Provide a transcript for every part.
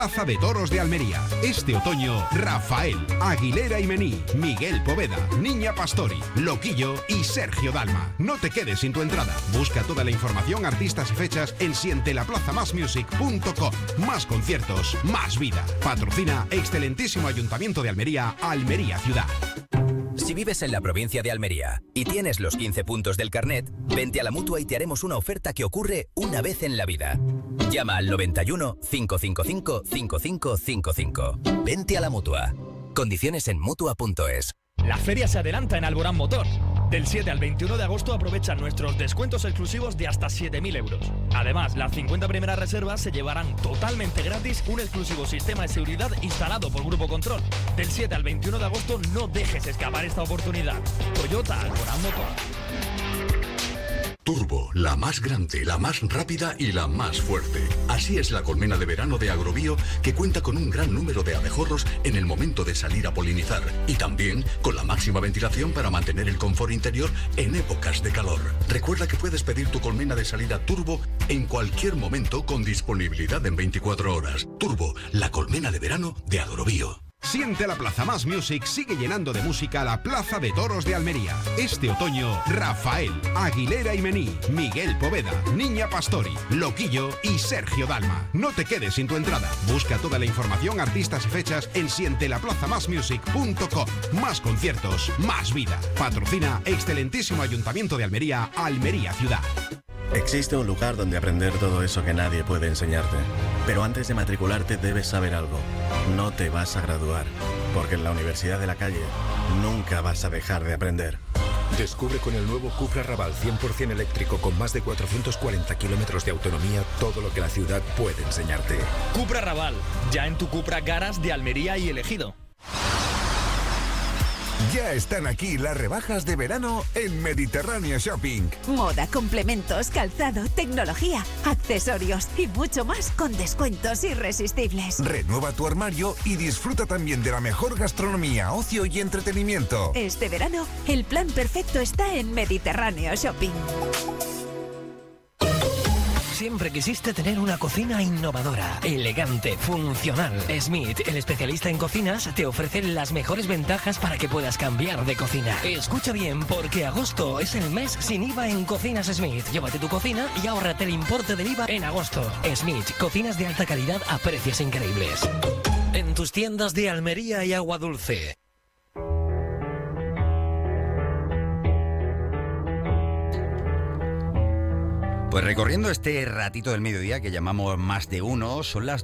Plaza de Toros de Almería. Este otoño, Rafael, Aguilera y Mení, Miguel Poveda, Niña Pastori, Loquillo y Sergio Dalma. No te quedes sin tu entrada. Busca toda la información, artistas y fechas en sientelaplazamasmusic.com. Más conciertos, más vida. Patrocina excelentísimo Ayuntamiento de Almería, Almería Ciudad. Si vives en la provincia de Almería y tienes los 15 puntos del carnet, vente a la Mutua y te haremos una oferta que ocurre una vez en la vida. Llama al 91 555 5555. Vente a la Mutua. Condiciones en Mutua.es. La feria se adelanta en Alborán Motor. Del 7 al 21 de agosto aprovecha nuestros descuentos exclusivos de hasta 7.000 euros. Además, las 50 primeras reservas se llevarán totalmente gratis un exclusivo sistema de seguridad instalado por Grupo Control. Del 7 al 21 de agosto no dejes escapar esta oportunidad. Toyota Alborán Motor. Turbo, la más grande, la más rápida y la más fuerte. Así es la colmena de verano de Agrobio, que cuenta con un gran número de abejorros en el momento de salir a polinizar y también con la máxima ventilación para mantener el confort interior en épocas de calor. Recuerda que puedes pedir tu colmena de salida Turbo en cualquier momento con disponibilidad en 24 horas. Turbo, la colmena de verano de Agrobio. Siente la Plaza Más Music sigue llenando de música la Plaza de Toros de Almería. Este otoño, Rafael, Aguilera y Mení, Miguel Poveda, Niña Pastori, Loquillo y Sergio Dalma. No te quedes sin tu entrada. Busca toda la información, artistas y fechas en sientelaplazamasmusic.com. Más conciertos, más vida. Patrocina excelentísimo Ayuntamiento de Almería, Almería Ciudad. Existe un lugar donde aprender todo eso que nadie puede enseñarte. Pero antes de matricularte debes saber algo. No te vas a graduar, porque en la Universidad de la Calle nunca vas a dejar de aprender. Descubre con el nuevo Cupra Raval 100% eléctrico con más de 440 kilómetros de autonomía todo lo que la ciudad puede enseñarte. Cupra Raval, ya en tu Cupra Garas de Almería y Elegido. Ya están aquí las rebajas de verano en Mediterráneo Shopping. Moda, complementos, calzado, tecnología, accesorios y mucho más con descuentos irresistibles. Renueva tu armario y disfruta también de la mejor gastronomía, ocio y entretenimiento. Este verano, el plan perfecto está en Mediterráneo Shopping. Siempre quisiste tener una cocina innovadora, elegante, funcional. Smith, el especialista en cocinas, te ofrece las mejores ventajas para que puedas cambiar de cocina. Escucha bien, porque agosto es el mes sin IVA en Cocinas Smith. Llévate tu cocina y ahórrate el importe del IVA en agosto. Smith, cocinas de alta calidad a precios increíbles. En tus tiendas de Almería y Agua Dulce. Pues recorriendo este ratito del mediodía que llamamos más de uno, son las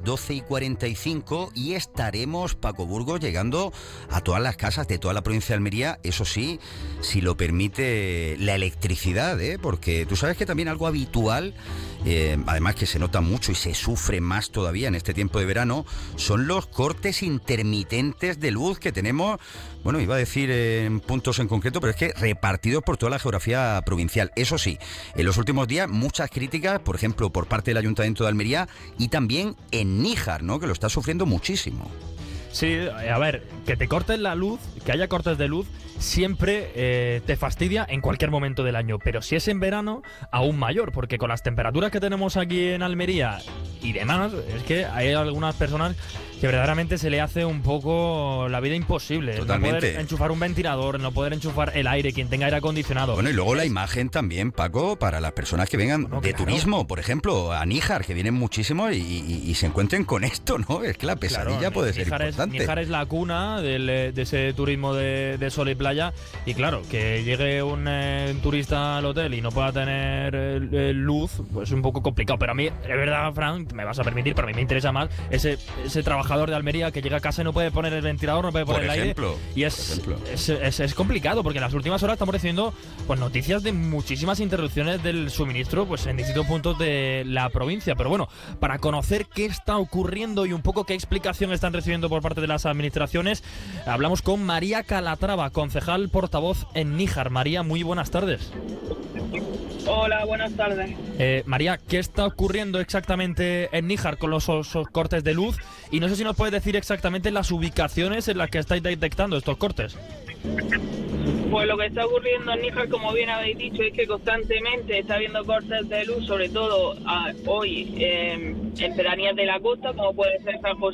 12:45 y estaremos, Paco Burgos, llegando a todas las casas de toda la provincia de Almería, eso sí, si lo permite la electricidad, porque tú sabes que también algo habitual, además que se nota mucho y se sufre más todavía en este tiempo de verano, son los cortes intermitentes de luz que tenemos, bueno, iba a decir en puntos en concreto, pero es que repartidos por toda la geografía provincial. Eso sí, en los últimos días muchas críticas, por ejemplo, por parte del Ayuntamiento de Almería y también en Níjar, ¿no?, que lo está sufriendo muchísimo. Sí, a ver, que te corten la luz, que haya cortes de luz, siempre te fastidia en cualquier momento del año, pero si es en verano, aún mayor, porque con las temperaturas que tenemos aquí en Almería y demás, es que hay algunas personas que verdaderamente se le hace un poco la vida imposible. Totalmente. No poder enchufar un ventilador, no poder enchufar el aire, quien tenga aire acondicionado. Bueno, y luego la imagen también, Paco, para las personas que vengan de turismo, por ejemplo, a Níjar, que vienen muchísimo y se encuentren con esto, ¿no? Es que la pesadilla puede ser importante. Níjar es la cuna de ese turismo de sol y playa, y claro, que llegue un turista al hotel y no pueda tener luz, pues es un poco complicado. Pero a mí, es verdad, Frank, me vas a permitir, pero a mí me interesa más ese trabajador de Almería que llega a casa y no puede poner el ventilador, no puede poner el aire. Y es complicado, porque en las últimas horas estamos recibiendo pues noticias de muchísimas interrupciones del suministro pues en distintos puntos de la provincia. Pero bueno, para conocer qué está ocurriendo y un poco qué explicación están recibiendo por parte de las administraciones, hablamos con María Calatrava, concejal portavoz en Níjar. María, muy buenas tardes. Hola, buenas tardes. María, ¿qué está ocurriendo exactamente en Níjar con los cortes de luz? Y no sé si nos puedes decir exactamente las ubicaciones en las que estáis detectando estos cortes. Pues lo que está ocurriendo en Níjar, como bien habéis dicho, es que constantemente está habiendo cortes de luz, sobre todo hoy en pedanías de la costa, como puede ser San José